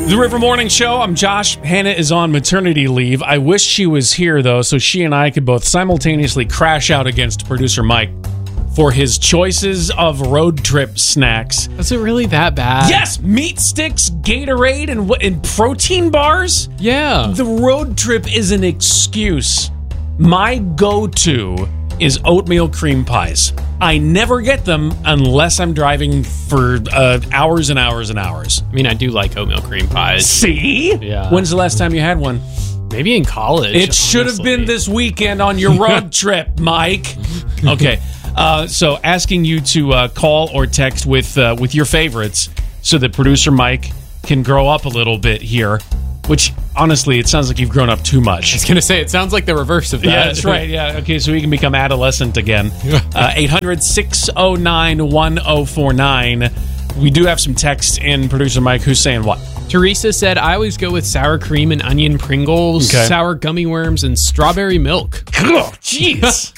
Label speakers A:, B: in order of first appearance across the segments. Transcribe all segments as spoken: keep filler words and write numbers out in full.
A: The River Morning Show. I'm Josh. Hannah is on maternity leave. I wish she was here, though, so she and I could both simultaneously crash out against producer Mike for his choices of road trip snacks.
B: Was it really that bad?
A: Yes! Meat sticks, Gatorade, and, what, and protein bars?
B: Yeah.
A: The road trip is an excuse. My go-to is oatmeal cream pies. I never get them unless I'm driving for uh, hours and hours and hours.
B: I mean, I do like oatmeal cream pies.
A: See?
B: Yeah.
A: When's the last time you had one?
B: Maybe in college.
A: It should have been this weekend on your road trip, Mike. Okay. Uh, so asking you to uh, call or text with uh, with your favorites so that producer Mike can grow up a little bit here. Which, honestly, it sounds like you've grown up too much.
B: I was going to say, it sounds like the reverse of that.
A: Yeah, that's right. Yeah, okay, so we can become adolescent again. Uh, eight hundred, six oh nine, one oh four nine. We do have some text in, producer Mike. Who's saying what?
B: Teresa said, I always go with sour cream and onion Pringles,
A: Okay.
B: sour gummy worms, and strawberry milk.
A: Oh, jeez.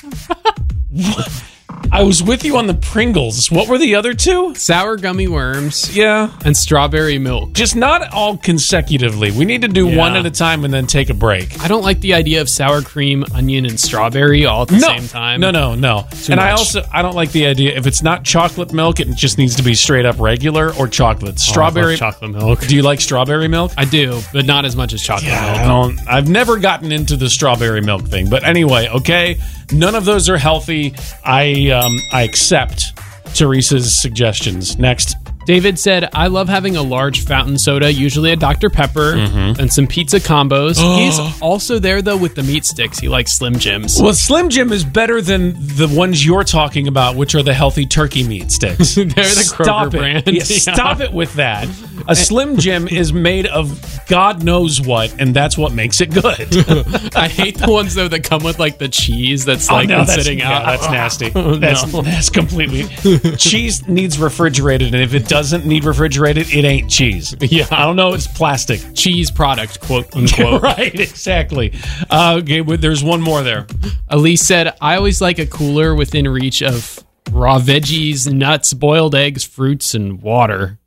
A: I was with you on the Pringles. What were the other two?
B: Sour gummy worms
A: Yeah.
B: and strawberry milk.
A: Just not all consecutively. We need to do
B: Yeah.
A: one at a time and then take a break.
B: I don't like the idea of sour cream, onion, and strawberry all at the
A: no.
B: same time.
A: No, no, no.
B: Too
A: and I
B: much.
A: also I don't like the idea if it's not chocolate milk, it just needs to be straight up regular or chocolate. Strawberry
B: Oh, I love chocolate milk.
A: Do you like strawberry milk?
B: I do, but not as much as chocolate
A: Yeah,
B: milk.
A: I don't. I've never gotten into the strawberry milk thing, but anyway, okay. None of those are healthy. I um I accept Teresa's suggestions. Next.
B: David said, I love having a large fountain soda, usually a Doctor Pepper,
A: Mm-hmm.
B: and some pizza combos. He's also there, though, with the meat sticks. He likes Slim Jims.
A: Well, Slim Jim is better than the ones you're talking about, which are the healthy turkey meat sticks.
B: They're the Kroger
A: Stop it.
B: brand.
A: Yeah,
B: Yeah.
A: Stop it with that. A Slim Jim is made of God knows what, and that's what makes it good.
B: I hate the ones, though, that come with, like, the cheese that's,
A: Oh,
B: like,
A: no,
B: been
A: that's,
B: sitting
A: yeah,
B: out.
A: that's nasty.
B: Oh,
A: That's,
B: no.
A: that's completely... Cheese needs refrigerated, and if it doesn't need refrigerated, it ain't cheese.
B: Yeah.
A: I don't know, it's plastic.
B: Cheese product, quote, unquote.
A: Right, exactly. Uh, okay, but there's one more there.
B: Elise said, I always like a cooler within reach of raw veggies, nuts, boiled eggs, fruits, and water.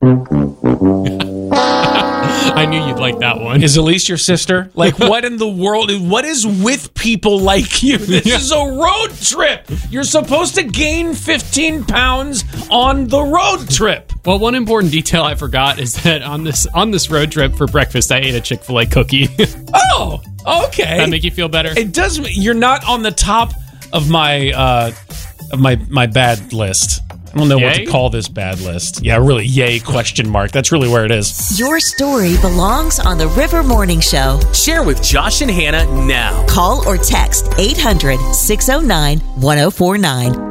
B: I knew you'd like that one.
A: Is Elise your sister? Like, what in the world? What is with people like you? This
B: Yeah.
A: is a road trip. You're supposed to gain fifteen pounds on the road trip.
B: Well, one important detail I forgot is that on this on this road trip for breakfast, I ate a Chick-fil-A cookie.
A: Oh, okay.
B: That make you feel better?
A: It does. You're not on the top of my uh, of my my bad list. I don't know what
B: Yay?
A: to call this bad list. Yeah, really, yay, question mark. That's really where it is.
C: Your story belongs on the River Morning Show.
D: Share with Josh and Hannah now.
C: Call or text eight hundred, six oh nine, one oh four nine.